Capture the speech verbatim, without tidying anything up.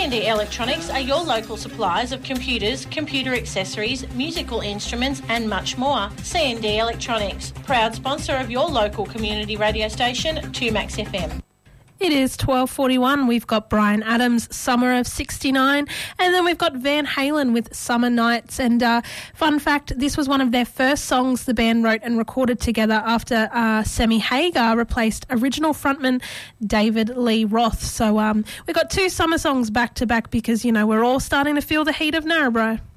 C and D Electronics are your local suppliers of computers, computer accessories, musical instruments and much more. C and D Electronics, proud sponsor of your local community radio station, two Max F M. It is twelve forty-one. We've got Bryan Adams, Summer of sixty-nine, and then we've got Van Halen with Summer Nights. And uh, fun fact, this was one of their first songs the band wrote and recorded together after uh, Sammy Hagar replaced original frontman David Lee Roth. So um, we've got two summer songs back to back because, you know, we're all starting to feel the heat of Narrabri.